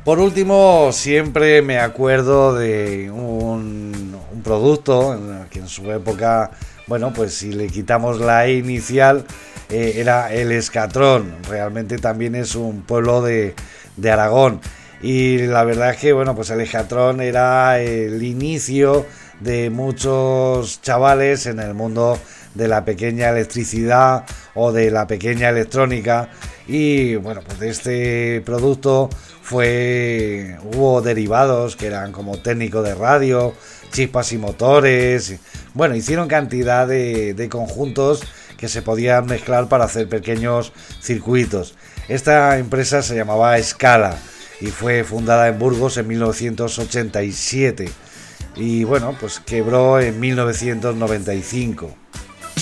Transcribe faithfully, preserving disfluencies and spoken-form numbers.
Por último, siempre me acuerdo de un, un producto en que en su época, bueno, pues si le quitamos la E inicial, eh, era el Escatrón. Realmente también es un pueblo de, de Aragón. Y la verdad es que, bueno, pues el Escatrón era el inicio de muchos chavales en el mundo de la pequeña electricidad o de la pequeña electrónica. Y bueno, pues de este producto fue hubo derivados que eran como técnico de radio, chispas y motores. Bueno, hicieron cantidad de, de conjuntos que se podían mezclar para hacer pequeños circuitos. Esta empresa se llamaba Scala y fue fundada en Burgos en mil novecientos ochenta y siete y bueno, pues quebró en mil novecientos noventa y cinco.